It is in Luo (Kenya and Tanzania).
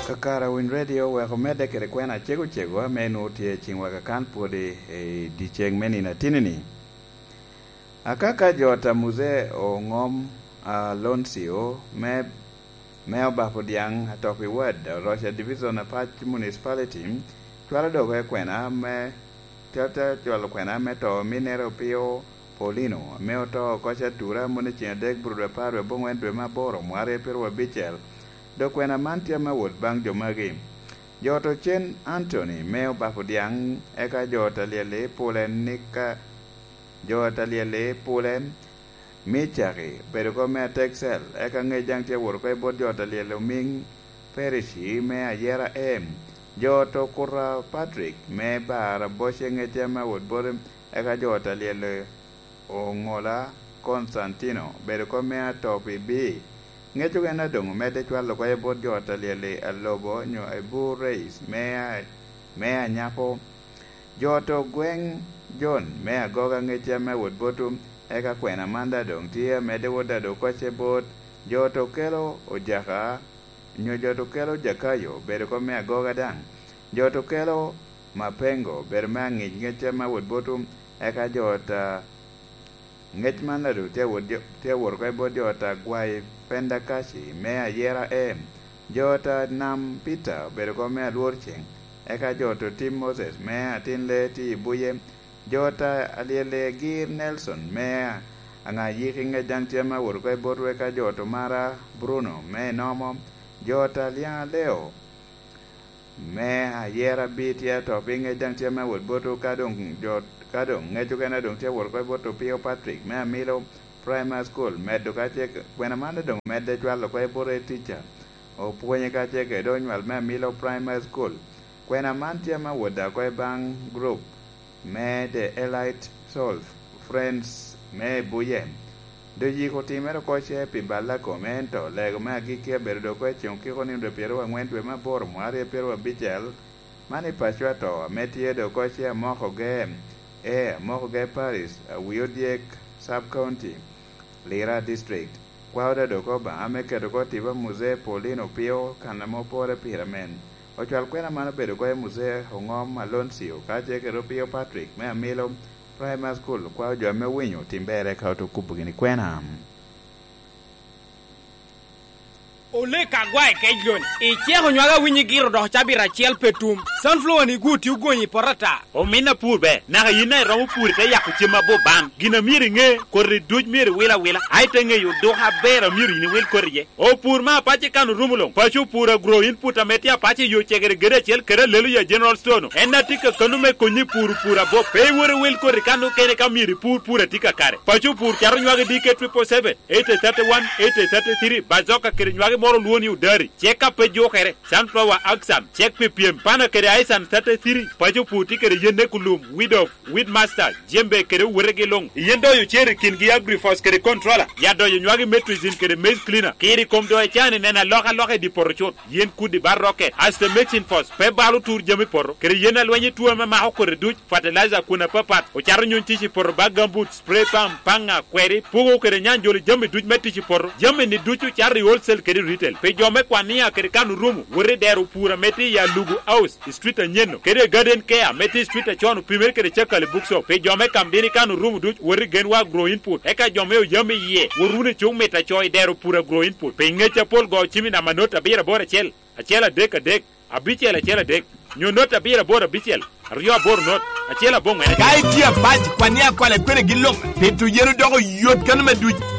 Kakara Win Radio weko mede kere kwena chego menu tie chingwa kan podi di cheng meni na tinini. Akaka jota muze o ngom Lonsio me obapo diang atopi word Rocha Division Apache Municipality chwala dogo kwena me tata chwala kwena me to Minero Pio Polino me oto kocha tura mune dek bruda parwe bongwen dwe maboro mware perwa bichel do kwena mantia ma wod bang jomagi joto chen Anthony me obapo diang eka jota liele polen nika jota liele polen Michari, pero come Texel, eka ngejang tia worko bod jota lielo ming perishi me ayera joto kura Patrick me bara boshe ngetia ma wod bodem eka jota lielo ongola Constantino, pero come atopi B. Ngetu gena dong me de chwalo ko bod jota liele alobo nyo ebu reis me anyapo joto gweng John me agoga ngetia ma wod botum eka kwena manda dong tia mede woda do koche bot joto kelo ojaka nyo joto kelo jakayo bere ko me agoga dang joto kelo mapengo bere mangi ngeche ma wod botum eka jota ngech manda do tia wor ko bot jota gwai penda kashi me ayera jota nam Peter bere ko me aluor cheng eka joto Tim Moses me atin le ti buye jota aliele gir Nelson mea anga yikinga jangtiama worko borwe ka joto mara Bruno me nomo jota lia leo me ayera bitia to pinga jangtiama wor boto kadong ngejugana dong tia worko boto Pio Patrick me Milo Primary School me do ka che kwena manda dong me de jwalo ko bore teacher o puonye ka che ke donywal me Milo Primary School kwena mantiama woda ko bang group me de Elite Soul Friends me buye do yi ko timero ko che pi balla commento lego ma gikia berdo ko chon ki ko ni do pero angwendwe ma bor mware pero bichel mani pachwa to metie do ko che moko ge Paris Wiodiek Sub County Lira District kwauda do ko ba ameke do ko tiba Muse Polino Pio kana mo pore piramen ochal kwena mana bedo ko muse hongom Alonsio kache ke Pio Patrick me Milo Primary School kwa jo me winyo timbere ka to kubugini kwena ole kagwai kejlon e chego nywaga winyi giro do chabira chiel petum sunflower ni guti ugonyi porata o mina purbe naga yina romu pur te yaku chima bo bam gina miri nge korri duj miri wila ay tenge yu do ha bera miri ni wil korriye o pur ma pache kanu rumulong pachu pura grow input ametia pache yu chegere gere chel kere lelu ya General Stone enna tika kanu me konyi pura bo pe wore wil korri kanu kene kamiri pura tika kare pachu pur charu nywaga DK 777 831 833 bazoka kere nywaga moro luoni udari cheka pe jokere sunflower aksam chek ppm pana kere aisan 33 pacho puti kere yende kulum weed master jembe kere werege long yendo yu chere kingi agrifos kere controller yado yu nywagi metrizin kere maize cleaner kiri komdo e chane nena loka di porochot yen kudi barroke aste mexin fos pe balu tour jemi poro kere yena lwenye tuwa ma hokore duch fertilizer kuna papat o charu nyon tichi poro bagambut spray panga kweri pugo kere nyanjoli jemi duch metichi poro jemi ni duchu chari wholesale kere retail pe jome kwania kere kanu rumu wore deru pura meti ya lugu house street nyeno kere garden care meti street chonu primer kere chekale bookshop pe jome kambini kanu rumu duch wore genwa grow input eka jome yome ye worune chung meta choy deru pura grow input pe ngecha pol go chimi na manota bira bora chel achela dek abichela chela dek nyonota bira bora bichel rio bor not achela bonga kai tia baji kwania kwale kwene gilong pe tu yeru dogo yot kan ma duj